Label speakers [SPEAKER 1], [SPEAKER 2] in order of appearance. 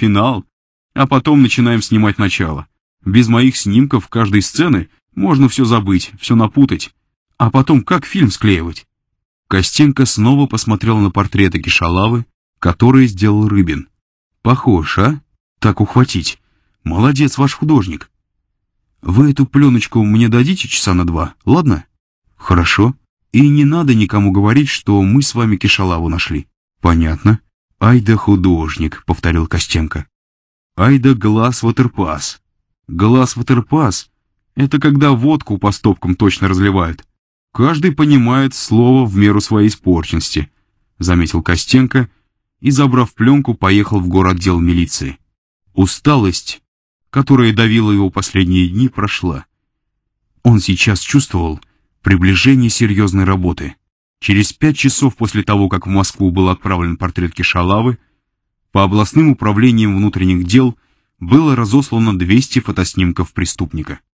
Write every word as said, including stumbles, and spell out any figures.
[SPEAKER 1] финал, а потом начинаем снимать начало. Без моих снимков каждой сцены можно все забыть, все напутать. А потом как фильм склеивать?» Костенко снова посмотрел на портреты Кишалавы, которые сделал Рыбин. «Похож, а? Так ухватить. Молодец ваш художник. Вы эту пленочку мне дадите часа на два, ладно?» «Хорошо. И не надо никому говорить, что мы с вами Кишалаву нашли». «Понятно. Ай да художник», — повторил Костенко. «Ай да глаз ватерпас. Глаз ватерпас — это когда водку по стопкам точно разливают. Каждый понимает слово в меру своей испорченности», — заметил Костенко и, забрав пленку, поехал в горотдел милиции. Усталость, которая давила его последние дни, прошла. Он сейчас чувствовал приближение серьезной работы. Через пять часов после того, как в Москву был отправлен портрет Кишалавы, по областным управлениям внутренних дел было разослано двести фотоснимков преступника.